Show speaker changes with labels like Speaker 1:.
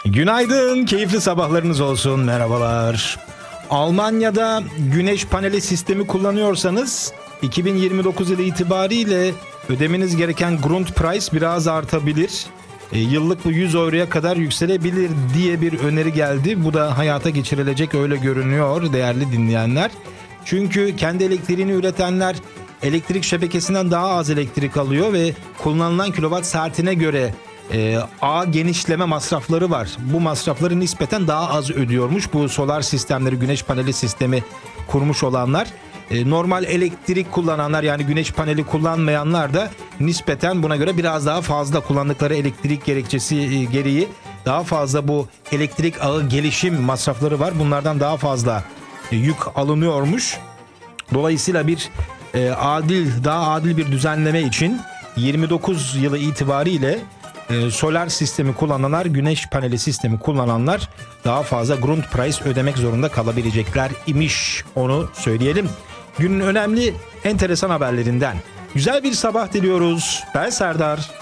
Speaker 1: Günaydın, keyifli sabahlarınız olsun, merhabalar. Almanya'da güneş paneli sistemi kullanıyorsanız 2029 yılı itibariyle ödemeniz gereken Grundpreis biraz artabilir. Yıllık bu 100 euroya kadar yükselebilir diye bir öneri geldi. Bu da hayata geçirilecek öyle görünüyor değerli dinleyenler. Çünkü kendi elektriğini üretenler elektrik şebekesinden daha az elektrik alıyor ve kullanılan kilowatt saatine göre ağ genişleme masrafları var. Bu masrafları nispeten daha az ödüyormuş bu solar sistemleri, güneş paneli sistemi kurmuş olanlar. Normal elektrik kullananlar, yani güneş paneli kullanmayanlar da nispeten buna göre biraz daha fazla kullandıkları elektrik gerekçesi gereği daha fazla bu elektrik ağı gelişim masrafları var. Bunlardan daha fazla yük alınıyormuş. Dolayısıyla bir daha adil bir düzenleme için 29 yılı itibariyle solar sistemi kullananlar, güneş paneli sistemi kullananlar daha fazla Grundpreis ödemek zorunda kalabilecekler imiş, onu söyleyelim. Günün önemli, enteresan haberlerinden. Güzel bir sabah diliyoruz. Ben Serdar.